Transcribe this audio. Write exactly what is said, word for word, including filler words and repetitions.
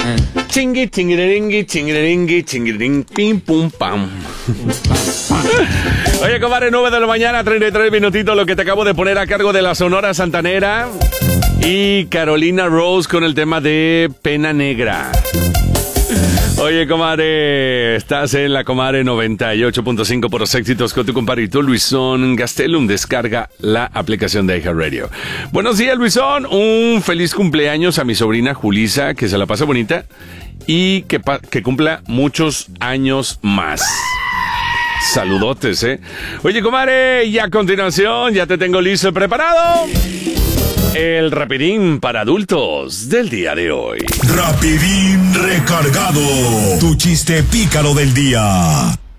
Chingui, chingiringui, chingiringui, chingiring, pim, pum, pam. Oye, comadre, nueve de la mañana, treinta y tres minutitos, lo que te acabo de poner a cargo de la Sonora Santanera y Carolina Rose con el tema de Pena Negra. Oye, comadre, estás en la comadre noventa y ocho punto cinco por los éxitos con tu compadrito Luisón Gastelum. Descarga la aplicación de iHeartRadio. Buenos días, Luisón. Un feliz cumpleaños a mi sobrina Julisa, que se la pase bonita y que, pa- que cumpla muchos años más. Saludotes, ¿eh? Oye, comadre, y a continuación ya te tengo listo y preparado el rapidín para adultos del día de hoy. Rapidín recargado. Tu chiste pícaro del día.